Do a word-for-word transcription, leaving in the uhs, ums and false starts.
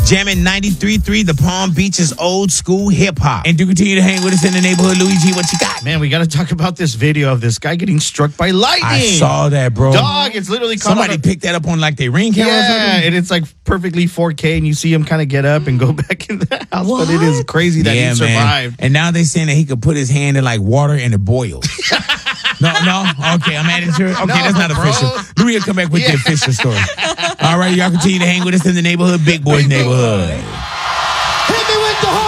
Jamming ninety-three point three, the Palm Beaches old school hip hop. And do continue to hang with us in the neighborhood. Luigi, what you got? Man, we got to talk about this video of this guy getting struck by lightning. I saw that, bro. Dog, it's literally caught Somebody on a- picked that up on like their ring camera yeah, or something. and it's like perfectly four K, and you see him kind of get up and go back in the house. What? But it is crazy that yeah, he survived. Man. And now they're saying that he could put his hand in like water and it boils. No, no? Okay, I'm adding to it. Okay, No, that's not bro. official. Louis will come back with Yeah. the official story. All right, y'all continue to hang with us in the neighborhood, Big Boys Big neighborhood. Boy.